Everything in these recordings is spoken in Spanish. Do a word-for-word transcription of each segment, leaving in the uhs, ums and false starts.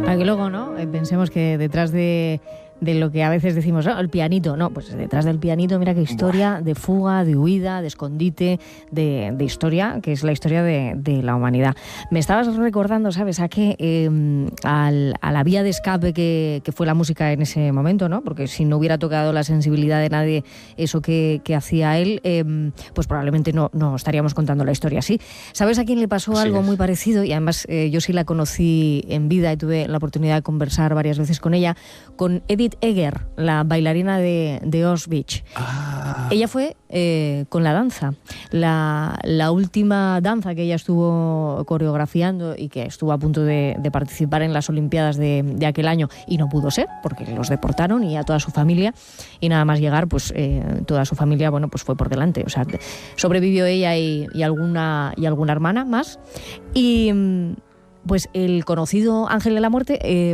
Para que luego, ¿no?, eh, pensemos que detrás de, de lo que a veces decimos, oh, el pianito, no, pues detrás del pianito, mira qué historia Buah. de fuga, de huida, de escondite, de, de historia, que es la historia de, de la humanidad. Me estabas recordando, ¿sabes?, a que eh, al, a la vía de escape que, que fue la música en ese momento, ¿no? Porque si no hubiera tocado la sensibilidad de nadie eso que, que hacía él, eh, pues probablemente no, no estaríamos contando la historia así. ¿Sabes a quién le pasó Así algo es. muy parecido? Y además eh, yo sí la conocí en vida y tuve la oportunidad de conversar varias veces con ella, con Edith Eger, la bailarina de, de Auschwitz. Ah. Ella fue eh, con la danza. La, la última danza que ella estuvo coreografiando y que estuvo a punto de, de participar en las Olimpiadas de, de aquel año y no pudo ser porque los deportaron y a toda su familia, y nada más llegar pues eh, toda su familia, bueno, pues fue por delante. O sea, sobrevivió ella y, y, alguna, y alguna hermana más. Y pues el conocido Ángel de la Muerte eh,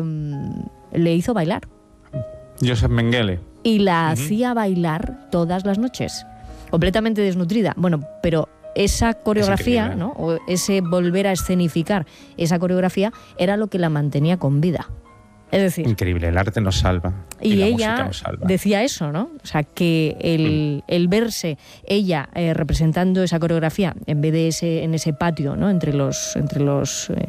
le hizo bailar. Joseph Mengele. Y la Uh-huh. hacía bailar todas las noches, completamente desnutrida. Bueno, pero esa coreografía, ¿no?, o ese volver a escenificar esa coreografía era lo que la mantenía con vida. Es decir, increíble, el arte nos salva. Y, y la ella música nos salva. Decía eso, ¿no? O sea, que el, mm. el verse ella eh, representando esa coreografía en vez de ese en ese patio, ¿no?, entre los entre los eh,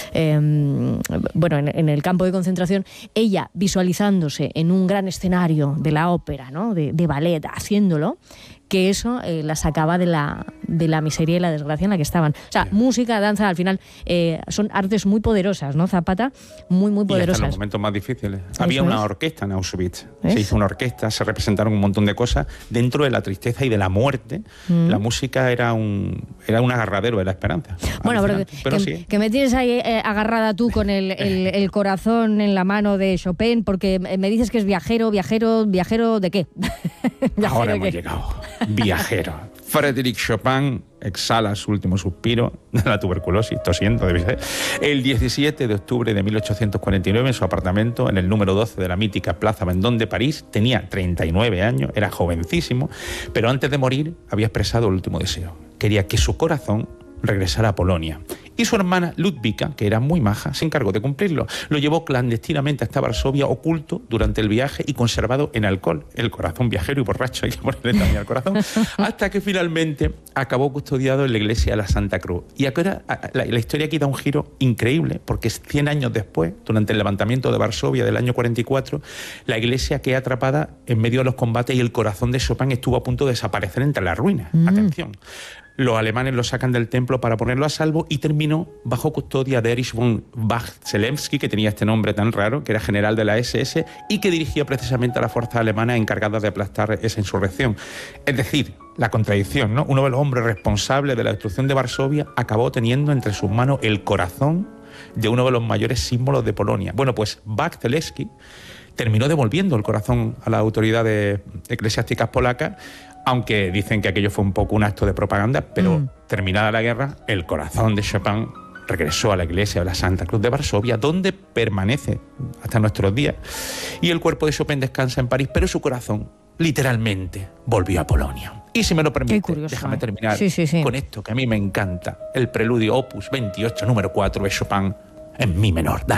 eh, bueno, en, en el campo de concentración, ella visualizándose en un gran escenario de la ópera, ¿no?, de, de ballet, haciéndolo, que eso eh, la sacaba de la, de la miseria y la desgracia en la que estaban. O sea, sí. música, danza, al final eh, son artes muy poderosas, ¿no, Zapata? Muy, muy poderosas. Y hasta en los momentos más difíciles. Eso Había una es. orquesta en Auschwitz. ¿Es? Se hizo una orquesta, se representaron un montón de cosas. Dentro de la tristeza y de la muerte, mm. la música era un, era un agarradero de la esperanza. Bueno, pero, que, pero que, sí. que me tienes ahí eh, agarrada tú con el, el, el corazón en la mano de Chopin, porque me dices que es viajero, viajero, viajero ¿de qué? ¿Viajero Ahora hemos qué? llegado. Viajero. Frédéric Chopin exhala su último suspiro de la tuberculosis, tosiendo, debe ser, el diecisiete de octubre de mil ochocientos cuarenta y nueve en su apartamento en el número doce de la mítica Plaza Vendôme de París. Tenía treinta y nueve años, era jovencísimo, pero antes de morir había expresado el último deseo. Quería que su corazón regresara a Polonia. Y su hermana Ludwika, que era muy maja, se encargó de cumplirlo. Lo llevó clandestinamente hasta Varsovia, oculto durante el viaje y conservado en alcohol. El corazón viajero y borracho, hay que ponerle también al corazón. Hasta que finalmente acabó custodiado en la iglesia de la Santa Cruz. Y ahora la, la historia aquí da un giro increíble, porque cien años después, durante el levantamiento de Varsovia del año cuarenta y cuatro, la iglesia queda atrapada en medio de los combates y el corazón de Chopin estuvo a punto de desaparecer entre las ruinas. Mm. Atención. Los alemanes lo sacan del templo para ponerlo a salvo y terminó bajo custodia de Erich von Bach-Zelewski, que tenía este nombre tan raro, que era general de la ese ese y que dirigía precisamente a las fuerzas alemanas encargadas de aplastar esa insurrección. Es decir, la contradicción, ¿no? Uno de los hombres responsables de la destrucción de Varsovia acabó teniendo entre sus manos el corazón de uno de los mayores símbolos de Polonia. Bueno, pues Bach-Zelewski terminó devolviendo el corazón a las autoridades eclesiásticas polacas, aunque dicen que aquello fue un poco un acto de propaganda, pero mm. terminada la guerra, el corazón de Chopin regresó a la iglesia de la Santa Cruz de Varsovia, donde permanece hasta nuestros días. Y el cuerpo de Chopin descansa en París, pero su corazón literalmente volvió a Polonia. Y si me lo permite, déjame terminar sí, sí, sí. con esto que a mí me encanta, el preludio opus veintiocho, número cuatro de Chopin en mi menor. Dale.